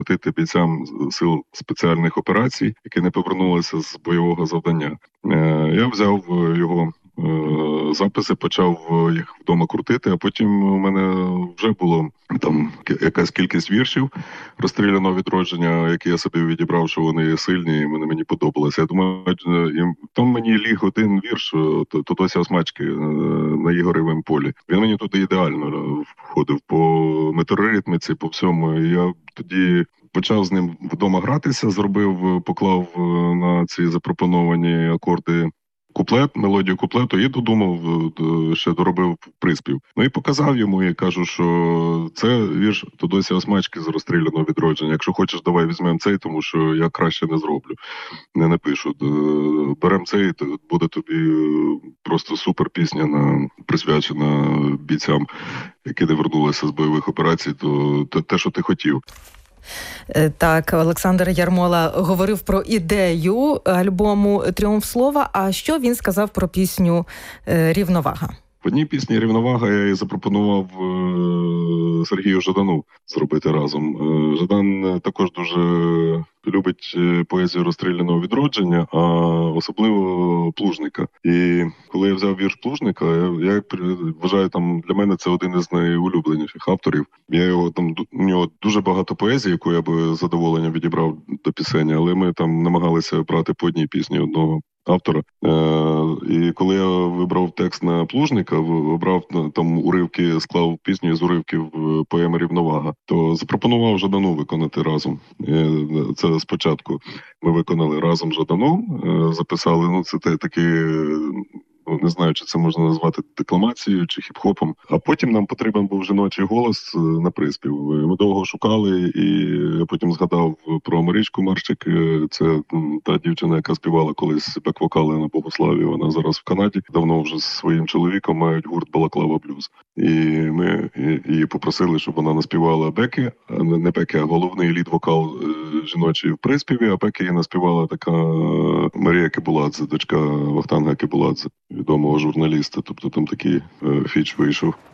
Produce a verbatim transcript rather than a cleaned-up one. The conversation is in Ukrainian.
платити бійцям сил спеціальних операцій, які не повернулися з бойового завдання. Я взяв його записи, почав їх вдома крутити, а потім у мене вже було там якась кількість віршів розстріляного відродження, які я собі відібрав, що вони сильні, і вони мені подобалися. Я думаю, там мені ліг один вірш Тодося Осмачки на Ігоревому полі. Він мені туди ідеально входив по метроритміці, по всьому. І я тоді почав з ним вдома гратися, зробив, поклав на ці запропоновані акорди куплет, мелодію куплету і додумав, ще доробив приспів. Ну і показав йому, і кажу, що це вірш Тодося Осмачки з розстріляного відродження. Якщо хочеш, давай візьмемо цей, тому що я краще не зроблю, не напишу. Беремо цей, то буде тобі просто супер пісня, на, присвячена бійцям, які не вернулися з бойових операцій, то, то те, що ти хотів. Так, Олександр Ярмола говорив про ідею альбому «Тріумф слова». А що він сказав про пісню «Рівновага»? В одній пісні «Рівновага» я і запропонував Сергію Жадану зробити разом. Жадан також дуже любить поезію розстріляного відродження, а особливо Плужника. І коли я взяв вірш Плужника, я, я вважаю, там для мене це один із найулюбленіших авторів. Я його там, у нього дуже багато поезії, яку я би з задоволенням відібрав до пісень, але ми там намагалися брати по одній пісні одного автора. Е, і коли я вибрав текст на Плужника, обрав там уривки, склав пісню з уривків поеми «Рівновага», то запропонував Жадану виконати разом. Е, це спочатку ми виконали разом з Жаданом, е, записали, ну це такий, не знаю, чи це можна назвати декламацією чи хіп-хопом. А потім нам потрібен був жіночий голос на приспів. Ми довго шукали, і я потім згадав про Марічку Марчик. Це та дівчина, яка співала колись бек-вокали на Богославі. Вона зараз в Канаді. Давно вже з своїм чоловіком мають гурт «Балаклава Блюз». І ми її попросили, щоб вона наспівала беки, не беки, а головний лід-вокал жіночий в приспіві, а беки її наспівала така Марія Кибуладзе, дочка Вахтанга Кибуладзе, відомого журналіста. Тобто там такий фіч вийшов.